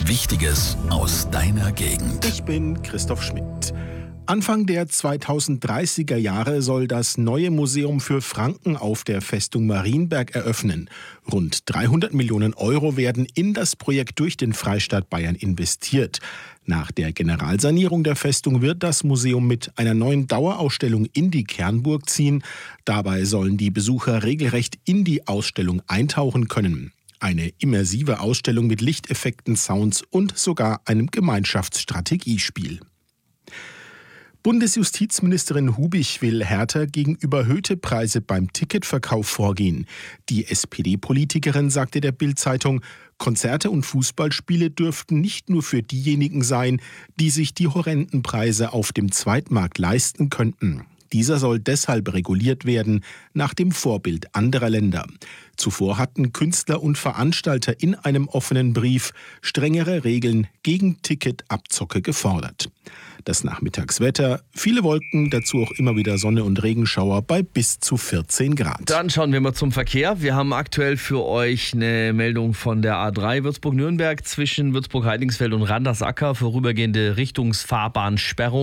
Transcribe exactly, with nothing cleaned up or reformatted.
Wichtiges aus deiner Gegend. Ich bin Christoph Schmidt. Anfang der zweitausenddreißiger Jahre soll das neue Museum für Franken auf der Festung Marienberg eröffnen. Rund dreihundert Millionen Euro werden in das Projekt durch den Freistaat Bayern investiert. Nach der Generalsanierung der Festung wird das Museum mit einer neuen Dauerausstellung in die Kernburg ziehen. Dabei sollen die Besucher regelrecht in die Ausstellung eintauchen können. Eine immersive Ausstellung mit Lichteffekten, Sounds und sogar einem Gemeinschaftsstrategiespiel. Bundesjustizministerin Hubich will härter gegen überhöhte Preise beim Ticketverkauf vorgehen. Die S P D-Politikerin sagte der Bild-Zeitung, Konzerte und Fußballspiele dürften nicht nur für diejenigen sein, die sich die horrenden Preise auf dem Zweitmarkt leisten könnten. Dieser soll deshalb reguliert werden, nach dem Vorbild anderer Länder. Zuvor hatten Künstler und Veranstalter in einem offenen Brief strengere Regeln gegen Ticketabzocke gefordert. Das Nachmittagswetter, viele Wolken, dazu auch immer wieder Sonne und Regenschauer bei bis zu vierzehn Grad. Dann schauen wir mal zum Verkehr. Wir haben aktuell für euch eine Meldung von der A drei Würzburg-Nürnberg zwischen Würzburg-Heidingsfeld und Randersacker, vorübergehende Richtungsfahrbahnsperrung.